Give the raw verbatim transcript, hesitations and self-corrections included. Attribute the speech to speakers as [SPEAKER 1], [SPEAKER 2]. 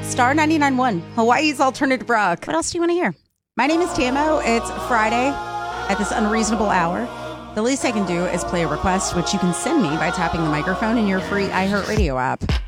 [SPEAKER 1] Star ninety-nine point one, Hawaii's alternative rock. What else do you want to hear? My name is Tamo. It's Friday at this unreasonable hour. The least I can do is play a request, which you can send me by tapping the microphone in your free iHeartRadio app.